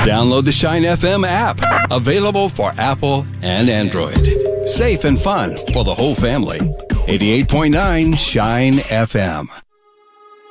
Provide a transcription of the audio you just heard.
Download the Shine FM app, available for Apple and Android. Safe and fun for the whole family. 88.9 Shine FM.